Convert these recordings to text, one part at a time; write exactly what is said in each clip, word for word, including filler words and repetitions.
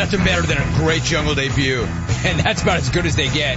nothing better than a great jungle debut. And that's about as good as they get.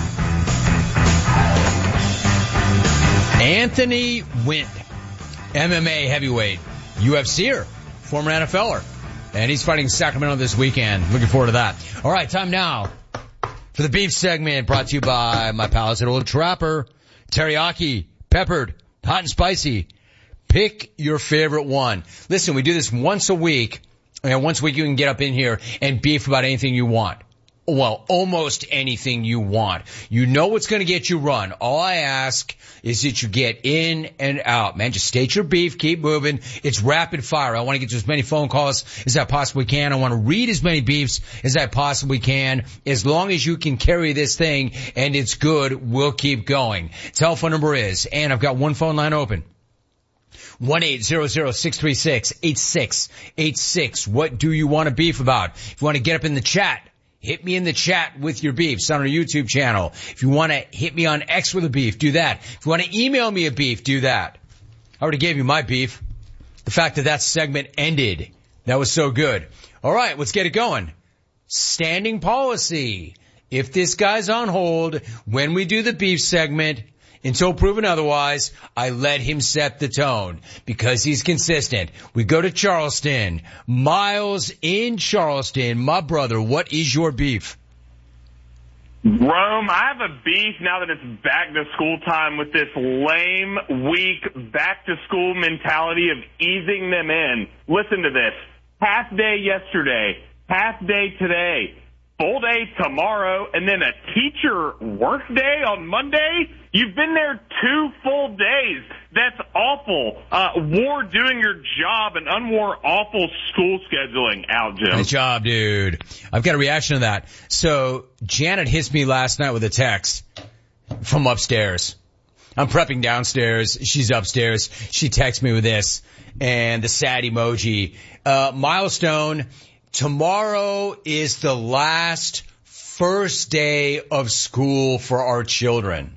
Anthony Wynn, M M A heavyweight, U F C er, former N F L er. And he's fighting Sacramento this weekend. Looking forward to that. All right, time now for the beef segment brought to you by my pals at Old Trapper. Teriyaki, peppered, hot and spicy. Pick your favorite one. Listen, we do this once a week. And once a week you can get up in here and beef about anything you want. Well, almost anything you want. You know what's going to get you run. All I ask is that you get in and out. Man, just state your beef, keep moving. It's rapid fire. I want to get to as many phone calls as I possibly can. I want to read as many beefs as I possibly can. As long as you can carry this thing and it's good, we'll keep going. Telephone number is, and I've got one phone line open. one eight hundred, six three six, eight six eight six. What do you want to beef about? If you want to get up in the chat, hit me in the chat with your beefs on our YouTube channel. If you want to hit me on X with a beef, do that. If you want to email me a beef, do that. I already gave you my beef. The fact that that segment ended, that was so good. All right, let's get it going. Standing policy. If this guy's on hold, when we do the beef segment, until proven otherwise, I let him set the tone because he's consistent. We go to Charleston. Miles in Charleston. My brother, what is your beef? Rome, I have a beef now that it's back to school time with this lame, weak, back to school mentality of easing them in. Listen to this. Half day yesterday, half day today, full day tomorrow, and then a teacher work day on Monday? You've been there two full days. That's awful. Uh, war doing your job and unwar awful school scheduling out, Jim. Good job, dude. I've got a reaction to that. So Janet hits me last night with a text from upstairs. I'm prepping downstairs. She's upstairs. She texts me with this and the sad emoji. Uh, milestone. Tomorrow is the last first day of school for our children.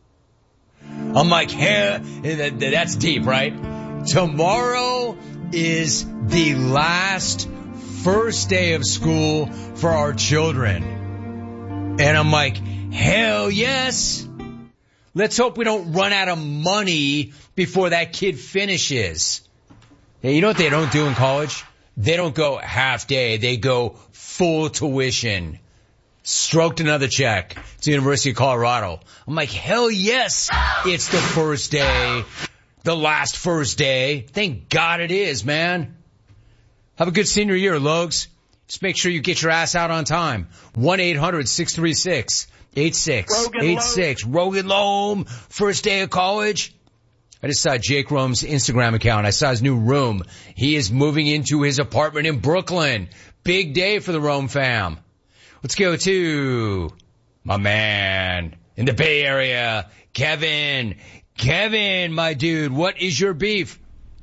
I'm like, hey, that's deep, right? Tomorrow is the last first day of school for our children. And I'm like, hell yes. Let's hope we don't run out of money before that kid finishes. Hey, you know what they don't do in college? They don't go half day. They go full tuition. Stroked another check to the University of Colorado. I'm like, hell yes, it's the first day, the last first day. Thank God it is, man. Have a good senior year, Logs. Just make sure you get your ass out on time. one eight hundred, six three six, eight six eight six. Rogan Loam, first day of college. I just saw Jake Rome's Instagram account. I saw his new room. He is moving into his apartment in Brooklyn. Big day for the Rome fam. Let's go to my man in the Bay Area, Kevin. Kevin, my dude, what is your beef?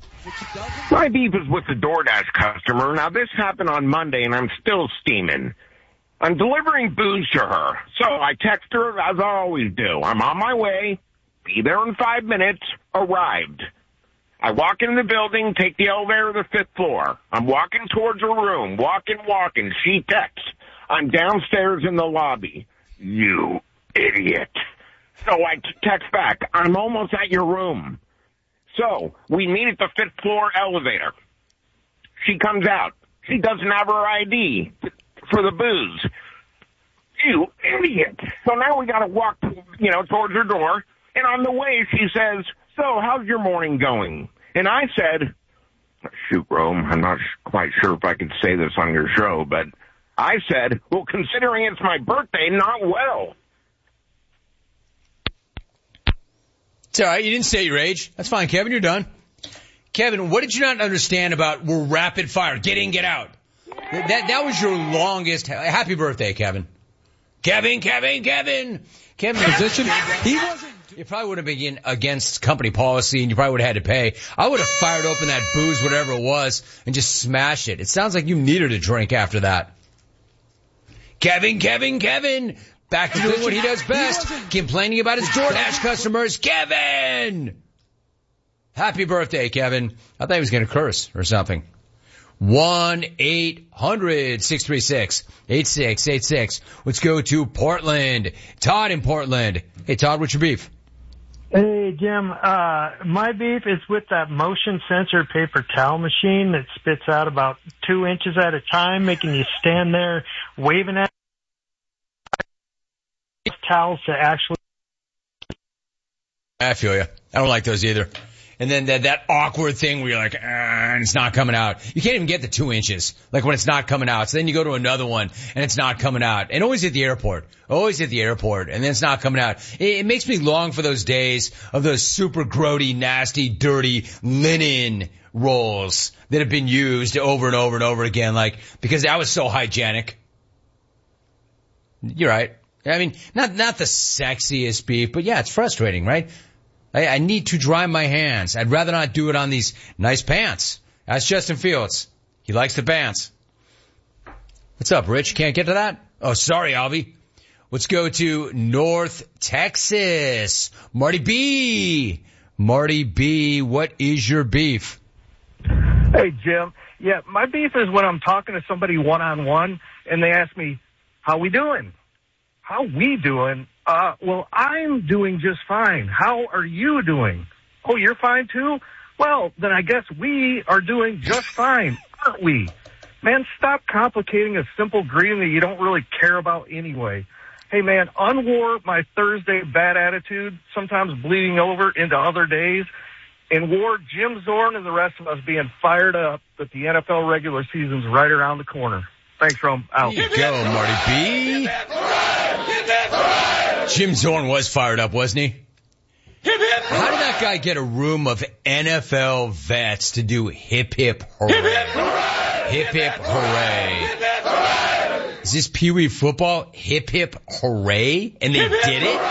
My beef is with the DoorDash customer. Now, this happened on Monday, and I'm still steaming. I'm delivering booze to her, so I text her as I always do. I'm on my way. Be there in five minutes. Arrived. I walk in the building, take the elevator to the fifth floor. I'm walking towards her room, walking, walking. She texts. I'm downstairs in the lobby. You idiot. So I text back. I'm almost at your room. So we meet at the fifth floor elevator. She comes out. She doesn't have her I D for the booze. You idiot. So now we got to walk, you know, towards her door. And on the way, she says, so how's your morning going? And I said, shoot, Rome, I'm not quite sure if I could say this on your show, but I said, well, considering it's my birthday, not well. It's all right. You didn't say your age. That's fine, Kevin. You're done. Kevin, what did you not understand about we're rapid fire? Get in, get out. That that was your longest. Happy birthday, Kevin. Kevin, Kevin, Kevin. Kevin, position. He wasn't. You probably would have been against company policy, and you probably would have had to pay. I would have fired open that booze, whatever it was, and just smashed it. It sounds like you needed a drink after that. Kevin, Kevin, Kevin. Back to doing what he does best, complaining about his DoorDash customers. Kevin! Happy birthday, Kevin. I thought he was going to curse or something. one eight hundred six three six eight six eight six. Let's go to Portland. Todd in Portland. Hey, Todd, what's your beef? Hey, Jim. Uh, my beef is with that motion sensor paper towel machine that spits out about two inches at a time, making you stand there waving at towels to actually. I feel you. I don't like those either. And then that, that awkward thing where you're like, ah, and it's not coming out. You can't even get the two inches, like when it's not coming out. So then you go to another one and it's not coming out. And always at the airport, always at the airport, and then it's not coming out. It, it makes me long for those days of those super grody, nasty, dirty linen rolls that have been used over and over and over again, like, because that was so hygienic. You're right. I mean, not, not the sexiest beef, but yeah, it's frustrating, right? I, I need to dry my hands. I'd rather not do it on these nice pants. That's Justin Fields. He likes the pants. What's up, Rich? Can't get to that? Oh, sorry, Alvy. Let's go to North Texas. Marty B. Marty B, what is your beef? Hey, Jim. Yeah, my beef is when I'm talking to somebody one-on-one and they ask me, how we doing? How we doing? Uh, well, I'm doing just fine. How are you doing? Oh, you're fine too? Well, then I guess we are doing just fine, aren't we? Man, stop complicating a simple greeting that you don't really care about anyway. Hey, man, unwar my Thursday bad attitude, sometimes bleeding over into other days, and wore Jim Zorn and the rest of us being fired up that the N F L regular season's right around the corner. Thanks, Rom. Out. There you go, Marty B. Jim Zorn was fired up, wasn't he? How did that guy get a room of N F L vets to do hip hip hooray? Hip hip hooray. Is this Pee Wee football? Hip hip hooray? And they did it?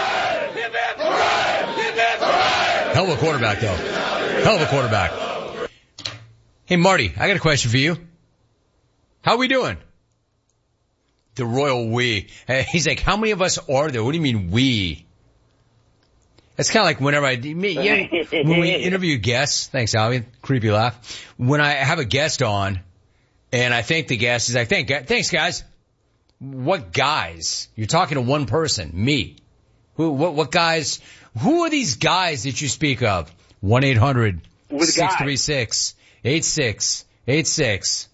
Hell of a quarterback, though. Hell of a quarterback. Hey, Marty, I got a question for you. How we doing? The royal we. He's like, how many of us are there? What do you mean we? It's kind of like whenever I, me, yeah, when we interview guests, thanks, Alvin, creepy laugh. When I have a guest on and I thank the guest, he's like, Thank, thanks guys. What guys? You're talking to one person, me. Who, what, what guys? Who are these guys that you speak of? one eight hundred six three six eight six eight six.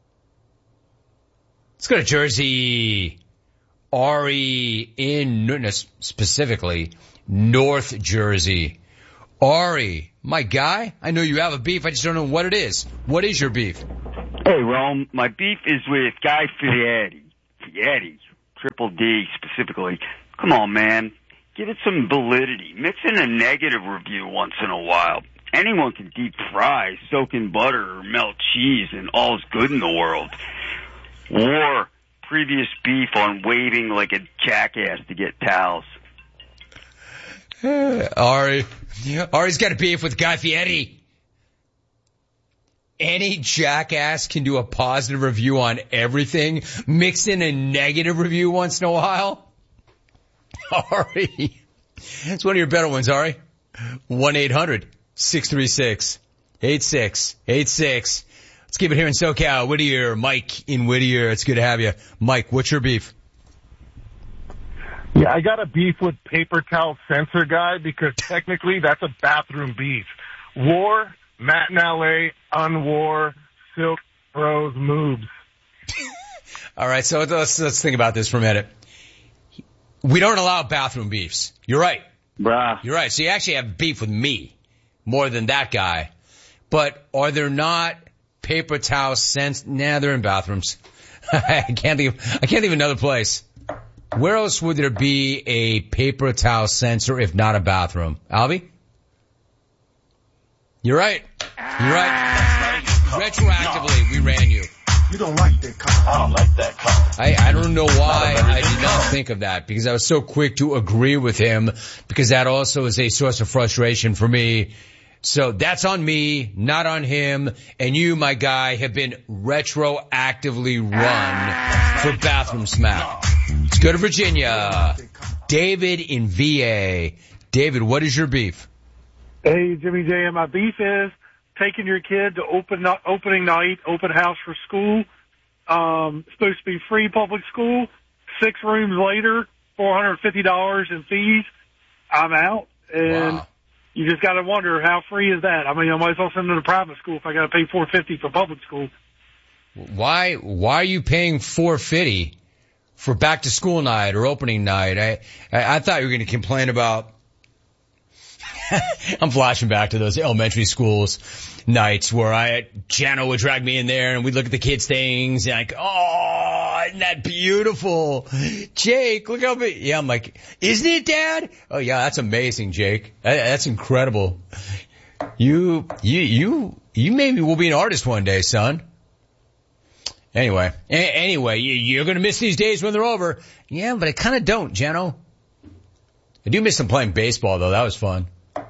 Let's go to Jersey. Ari in, no, specifically, North Jersey. Ari, my guy, I know you have a beef. I just don't know what it is. What is your beef? Hey, Rome, my beef is with Guy Fieri. Fieri, Triple D specifically. Come on, man. Give it some validity. Mix in a negative review once in a while. Anyone can deep fry, soak in butter, or melt cheese, and all's good in the world. War previous beef on waving like a jackass to get towels. Ari, Ari's got a beef with Guy Fieri. Any jackass can do a positive review on everything. Mix in a negative review once in a while. Ari, it's one of your better ones, Ari. one eight hundred six three six eight six eight six. Let's keep it here in SoCal. Whittier, Mike in Whittier. It's good to have you. Mike, what's your beef? Yeah, I got a beef with paper towel sensor guy because technically that's a bathroom beef. War, Matt in L A, unwar, Silk, Bros, moves. All right, so let's, let's think about this for a minute. We don't allow bathroom beefs. You're right. Bruh. You're right. So you actually have beef with me more than that guy. But are there not paper towel sense? Nah, they're in bathrooms. I can't think of, I can't think of another place. Where else would there be a paper towel sensor if not a bathroom? Albie? You're right. You're right. Retroactively, we ran you. You don't like that car. I don't like that car. I, I don't know why I did not think of that, because I was so quick to agree with him, because that also is a source of frustration for me. So that's on me, not on him. And you, my guy, have been retroactively run for bathroom smack. Let's go to Virginia. David in V A. David, what is your beef? Hey, Jimmy J, and my beef is taking your kid to open opening night, open house for school. Um, supposed to be free public school. Six rooms later, four hundred fifty dollars in fees. I'm out. And wow. You just got to wonder, how free is that? I mean, I might as well send them to private school if I got to pay four hundred fifty dollars for public school. Why, why are you paying four hundred fifty dollars for back to school night or opening night? I, I, I thought you were going to complain about, I'm flashing back to those elementary schools nights where I, Jano would drag me in there and we'd look at the kids' things and like, oh, isn't that beautiful? Jake, look how big. Yeah, I'm like, isn't it, Dad? Oh yeah, that's amazing, Jake. That, that's incredible. You, you, you, you maybe will be an artist one day, son. Anyway, a- anyway, you, you're gonna miss these days when they're over. Yeah, but I kinda don't, Jano. I do miss them playing baseball though. That was fun.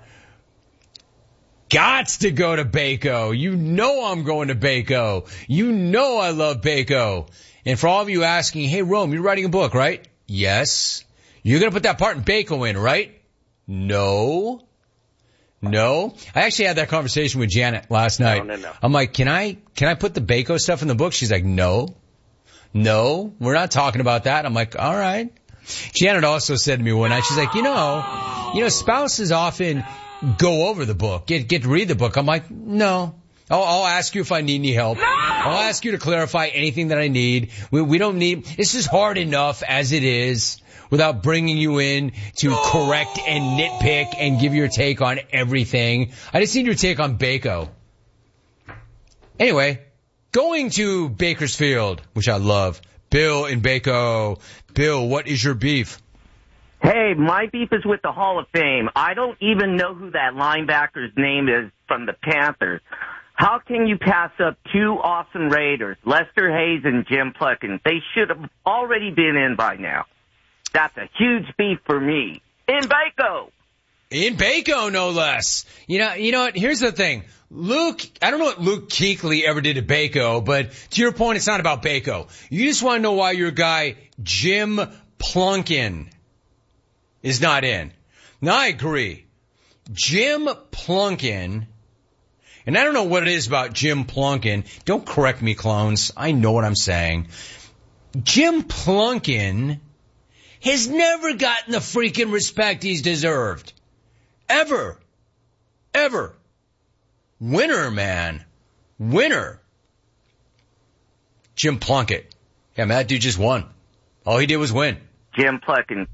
Gots to go to Baco. You know I'm going to Baco. You know I love Baco. And for all of you asking, hey, Rome, you're writing a book, right? Yes. You're going to put that part in Baco in, right? No. No. I actually had that conversation with Janet last night. No, no, no. I'm like, can I, can I put the Baco stuff in the book? She's like, no. No, we're not talking about that. I'm like, all right. Janet also said to me one night, she's like, you know, you know, spouses often go over the book, get get to read the book. I'm like, no. I'll, I'll ask you if I need any help. No! I'll ask you to clarify anything that I need. We, we don't need, this is hard enough as it is without bringing you in to no! correct and nitpick and give your take on everything. I just need your take on Baco. Anyway, going to Bakersfield, which I love. Bill in Baco. Bill, what is your beef? Hey, my beef is with the Hall of Fame. I don't even know who that linebacker's name is from the Panthers. How can you pass up two awesome Raiders, Lester Hayes and Jim Plunkett? They should have already been in by now. That's a huge beef for me. In Baco. In Baco, no less. You know, you know what? Here's the thing. Luke, I don't know what Luke Kuechly ever did at Baco, but to your point, it's not about Baco. You just want to know why your guy, Jim Plunkett, is not in. Now, I agree. Jim Plunkett, and I don't know what it is about Jim Plunkett. Don't correct me, clones. I know what I'm saying. Jim Plunkett has never gotten the freaking respect he's deserved. Ever. Ever. Winner, man. Winner. Jim Plunkett. Yeah, man, that dude just won. All he did was win. Jim Plunkett.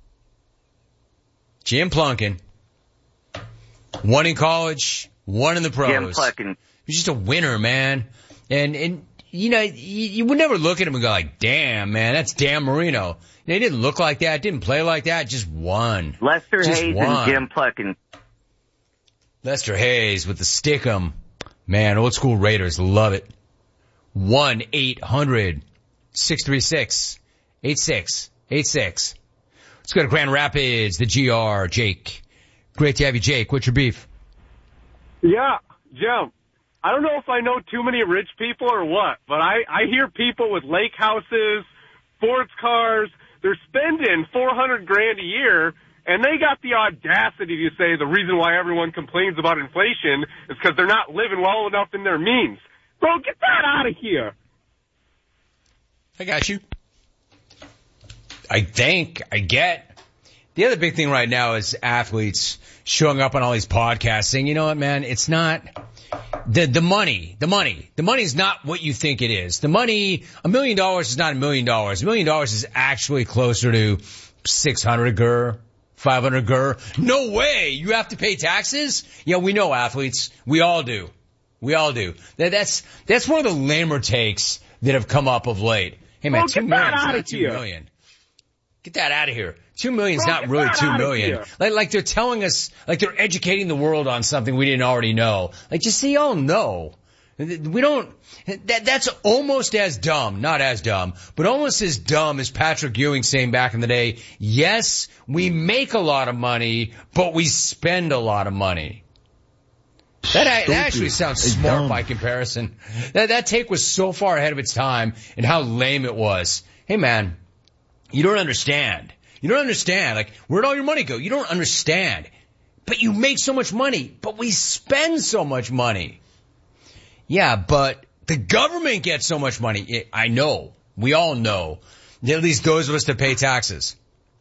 Jim Plunkett. One in college, one in the pros. Jim Plunkett. He's just a winner, man. And, and, you know, you, you would never look at him and go like, damn, man, that's Dan Marino. They didn't look like that, didn't play like that, just won. Lester just Hayes won. and Jim Plunkett. Lester Hayes with the stick'em. Man, old school Raiders, love it. one eight hundred six three six eight six eight six. Let's go to Grand Rapids, the G R, Jake. Great to have you, Jake. What's your beef? Yeah, Jim. I don't know if I know too many rich people or what, but I, I hear people with lake houses, sports cars, they're spending four hundred grand a year, and they got the audacity to say the reason why everyone complains about inflation is because they're not living well enough in their means. Bro, get that out of here. I got you. I think, I get. The other big thing right now is athletes showing up on all these podcasts saying, you know what, man, it's not the, the money, the money, the money is not what you think it is. The money, a million dollars is not a million dollars. A million dollars is actually closer to six hundred gur, five hundred gur. No way. You have to pay taxes? Yeah, we know athletes. We all do. We all do. That, that's, that's one of the lamer takes that have come up of late. Hey man, oh, two million is not two million. Get that out of here. Two million's Bro, not really two million. Like, like they're telling us, like they're educating the world on something we didn't already know. Like, just so y'all know. We don't, that, that's almost as dumb, not as dumb, but almost as dumb as Patrick Ewing saying back in the day, yes, we make a lot of money, but we spend a lot of money. That, that actually sounds smart by comparison. That, that take was so far ahead of its time and how lame it was. Hey man, you don't understand. You don't understand. Like, where'd all your money go? You don't understand. But you make so much money, but we spend so much money. Yeah, but the government gets so much money. I know. We all know. It at least goes with us to pay taxes.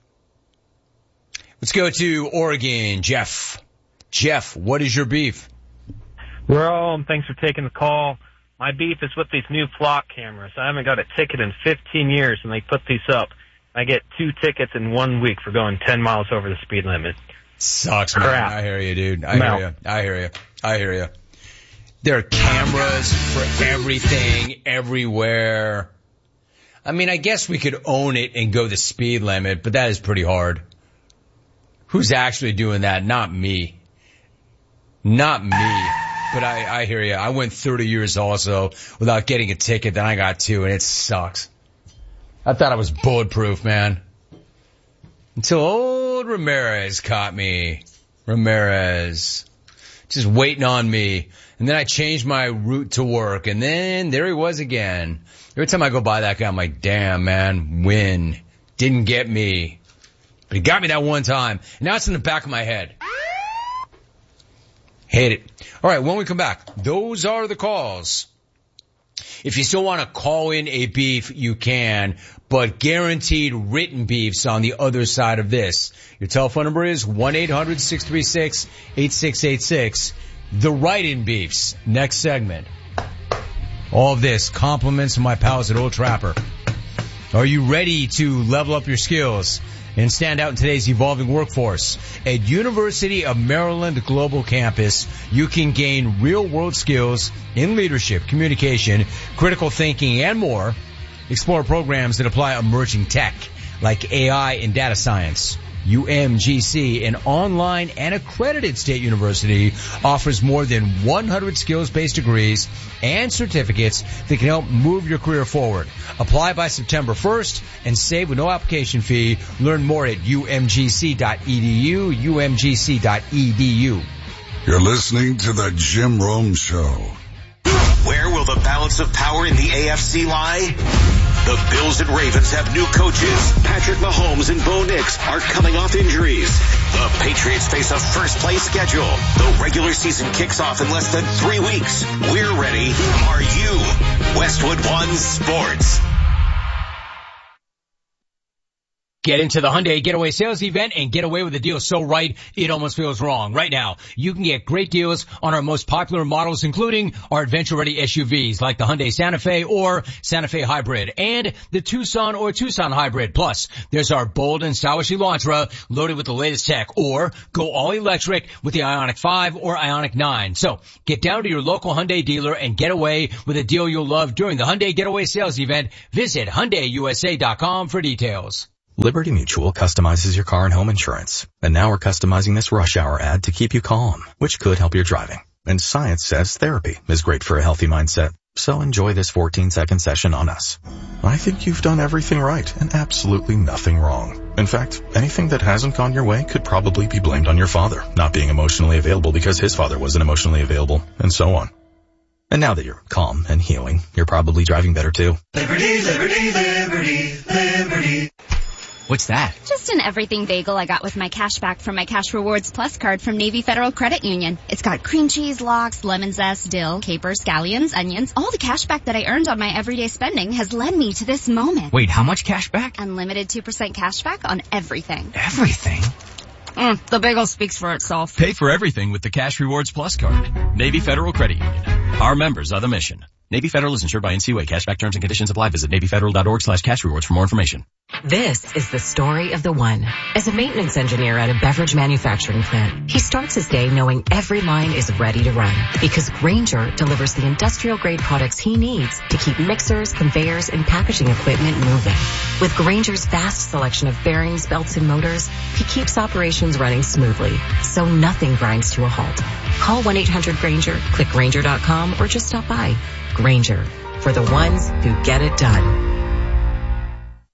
Let's go to Oregon. Jeff. Jeff, what is your beef? Rome, thanks for taking the call. My beef is with these new flock cameras. I haven't got a ticket in fifteen years, and they put these up. I get two tickets in one week for going ten miles over the speed limit. Sucks, man. Crap. I hear you, dude. I hear you. I hear you. I hear you. There are cameras for everything, everywhere. I mean, I guess we could own it and go the speed limit, but that is pretty hard. Who's actually doing that? Not me. Not me. But I, I hear you. I went thirty years also without getting a ticket. Then I got two, and it sucks. I thought I was bulletproof, man. Until old Ramirez caught me. Ramirez. Just waiting on me. And then I changed my route to work. And then there he was again. Every time I go by that guy, I'm like, damn, man, win. Didn't get me. But he got me that one time. And now it's in the back of my head. Hate it. All right, when we come back, those are the calls. If you still want to call in a beef, you can, but guaranteed written beefs on the other side of this. Your telephone number is one eight hundred six three six eight six eight six. The write-in beefs. Next segment. All of this, compliments of my pals at Old Trapper. Are you ready to level up your skills and stand out in today's evolving workforce? At University of Maryland Global Campus, you can gain real-world skills in leadership, communication, critical thinking, and more. Explore programs that apply emerging tech like A I and data science. U M G C, an online and accredited state university, offers more than one hundred skills-based degrees and certificates that can help move your career forward. Apply by September first and save with no application fee. Learn more at U M G C dot E D U, U M G C dot E D U. You're listening to the Jim Rome Show. Where will the balance of power in the A F C lie? The Bills and Ravens have new coaches. Patrick Mahomes and Bo Nix are coming off injuries. The Patriots face a first-place schedule. The regular season kicks off in less than three weeks. We're ready. Are you? Westwood One Sports. Get into the Hyundai Getaway Sales Event and get away with a deal so right, it almost feels wrong. Right now, you can get great deals on our most popular models, including our adventure-ready S U Vs like the Hyundai Santa Fe or Santa Fe Hybrid and the Tucson or Tucson Hybrid. Plus, there's our bold and stylish Elantra loaded with the latest tech, or go all-electric with the Ioniq five or Ioniq nine. So, get down to your local Hyundai dealer and get away with a deal you'll love during the Hyundai Getaway Sales Event. Visit Hyundai U S A dot com for details. Liberty Mutual customizes your car and home insurance. And now we're customizing this rush hour ad to keep you calm, which could help your driving. And science says therapy is great for a healthy mindset. So enjoy this fourteen second session on us. I think you've done everything right and absolutely nothing wrong. In fact, anything that hasn't gone your way could probably be blamed on your father not being emotionally available because his father wasn't emotionally available, and so on. And now that you're calm and healing, you're probably driving better too. Liberty, liberty, liberty, liberty. What's that? Just an everything bagel I got with my cash back from my Cash Rewards Plus card from Navy Federal Credit Union. It's got cream cheese, lox, lemon zest, dill, capers, scallions, onions. All the cash back that I earned on my everyday spending has led me to this moment. Wait, how much cash back? Unlimited two percent cash back on everything. Everything? Mm, the bagel speaks for itself. Pay for everything with the Cash Rewards Plus card. Navy Federal Credit Union. Our members are the mission. Navy Federal is insured by N C U A. Cashback terms and conditions apply. Visit Navy Federal dot org slash cash rewards for more information. This is the story of the one. As a maintenance engineer at a beverage manufacturing plant, he starts his day knowing every line is ready to run because Grainger delivers the industrial-grade products he needs to keep mixers, conveyors, and packaging equipment moving. With Grainger's vast selection of bearings, belts, and motors, he keeps operations running smoothly, so nothing grinds to a halt. Call one eight hundred Grainger, click Grainger dot com, or just stop by. Grainger, for the ones who get it done.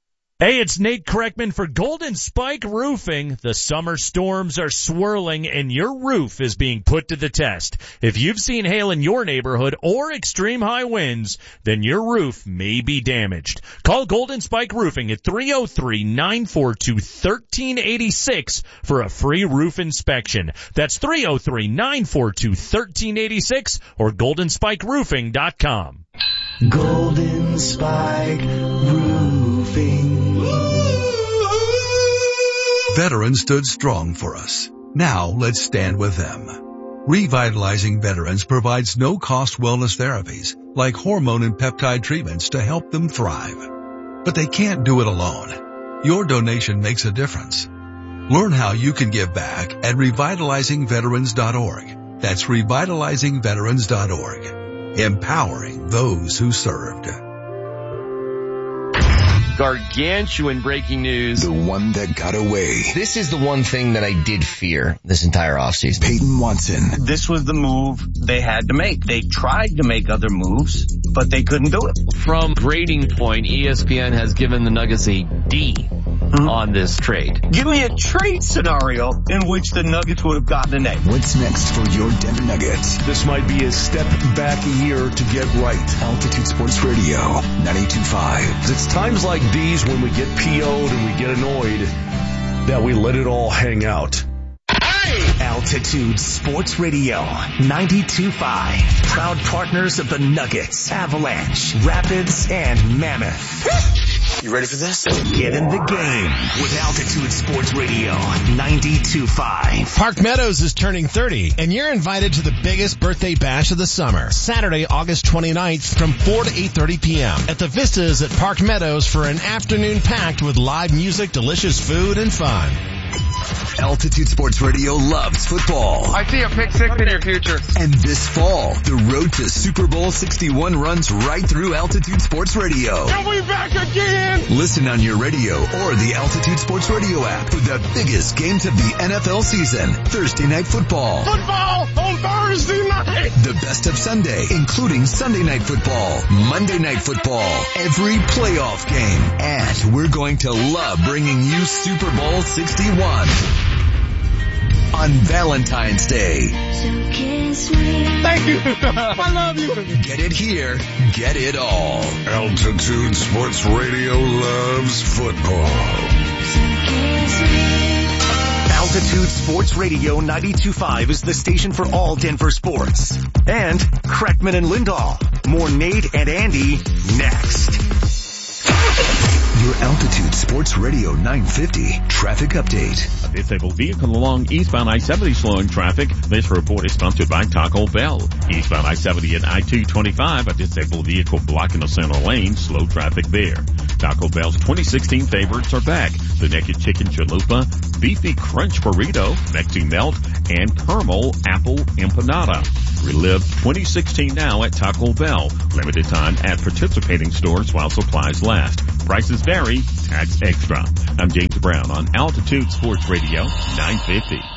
Hey, it's Nate Kreckman for Golden Spike Roofing. The summer storms are swirling and your roof is being put to the test. If you've seen hail in your neighborhood or extreme high winds, then your roof may be damaged. Call Golden Spike Roofing at three oh three, nine four two, one three eight six for a free roof inspection. That's three oh three, nine four two, one three eight six or golden spike roofing dot com. Golden Spike Roofing. Veterans stood strong for us. Now let's stand with them. Revitalizing Veterans provides no-cost wellness therapies like hormone and peptide treatments to help them thrive. But they can't do it alone. Your donation makes a difference. Learn how you can give back at revitalizing veterans dot org. That's revitalizing veterans dot org. Empowering those who served. Gargantuan breaking news. The one that got away. This is the one thing that I did fear this entire offseason. Peyton Watson. This was the move they had to make. They tried to make other moves, but they couldn't do it. From Grading Point, E S P N has given the Nuggets a D hmm? on this trade. Give me a trade scenario in which the Nuggets would have gotten an A. What's next for your Denver Nuggets? This might be a step back a year to get right. Altitude Sports Radio, ninety-two point five. It's times like these when we get P O'd and we get annoyed that we let it all hang out. Altitude Sports Radio, ninety-two point five. Proud partners of the Nuggets, Avalanche, Rapids, and Mammoth. You ready for this? Get in the game with Altitude Sports Radio, ninety-two point five. Park Meadows is turning thirty, and you're invited to the biggest birthday bash of the summer, Saturday, August twenty-ninth from four to eight thirty p.m. at the Vistas at Park Meadows for an afternoon packed with live music, delicious food, and fun. Altitude Sports Radio loves football. I see a pick six in your future. And this fall, the road to Super Bowl sixty-one runs right through Altitude Sports Radio. Are we back again? Listen on your radio or the Altitude Sports Radio app for the biggest games of the N F L season. Thursday night football. Football on Thursday night. The best of Sunday, including Sunday night football, Monday night football, every playoff game. And we're going to love bringing you Super Bowl sixty-one. On Valentine's Day. Thank you. I love you. Get it here. Get it all. Altitude Sports Radio loves football. Altitude Sports Radio ninety-two point five is the station for all Denver sports. And Kreckman and Lindahl. More Nate and Andy next. Your Altitude Sports Radio nine fifty traffic update. A disabled vehicle along eastbound I seventy slowing traffic. This report is sponsored by Taco Bell. Eastbound I seventy and I two twenty-five, a disabled vehicle blocking the center lane, slow traffic there. Taco Bell's twenty sixteen favorites are back. The Naked Chicken Chalupa, Beefy Crunch Burrito, Mexi Melt, and Caramel Apple Empanada. Relive twenty sixteen now at Taco Bell. Limited time at participating stores while supplies last. Prices vary, tax extra. I'm James Brown on Altitude Sports Radio nine fifty.